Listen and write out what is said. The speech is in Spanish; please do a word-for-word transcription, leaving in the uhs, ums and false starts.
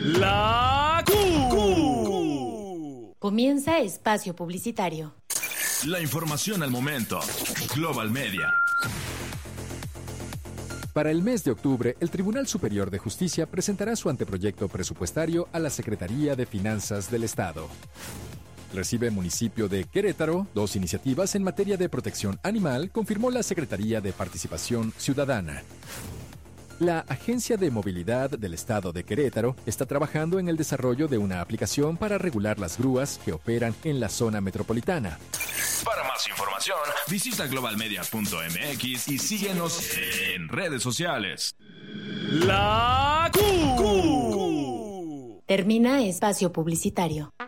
La Q. Comienza espacio publicitario. La información al momento. Global Media. Para el mes de octubre, el Tribunal Superior de Justicia presentará su anteproyecto presupuestario a la Secretaría de Finanzas del Estado. Recibe el municipio de Querétaro dos iniciativas en materia de protección animal, confirmó la Secretaría de Participación Ciudadana. La Agencia de Movilidad del Estado de Querétaro está trabajando en el desarrollo de una aplicación para regular las grúas que operan en la zona metropolitana. Para más información, visita global media punto m x y síguenos en redes sociales. La Q. Termina espacio publicitario.